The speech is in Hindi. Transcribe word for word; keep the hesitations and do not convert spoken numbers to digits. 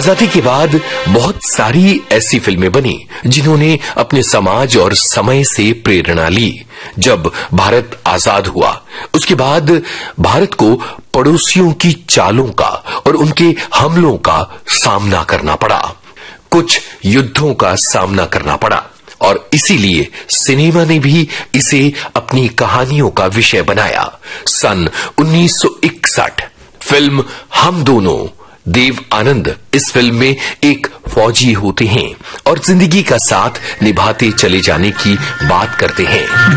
आजादी के बाद बहुत सारी ऐसी फिल्में बनी जिन्होंने अपने समाज और समय से प्रेरणा ली। जब भारत आजाद हुआ उसके बाद भारत को पड़ोसियों की चालों का और उनके हमलों का सामना करना पड़ा, कुछ युद्धों का सामना करना पड़ा और इसीलिए सिनेमा ने भी इसे अपनी कहानियों का विषय बनाया। सन उन्नीस सौ इकसठ फिल्म हम दोनों, देव आनंद इस फिल्म में एक फौजी होते हैं और जिंदगी का साथ निभाते चले जाने की बात करते हैं।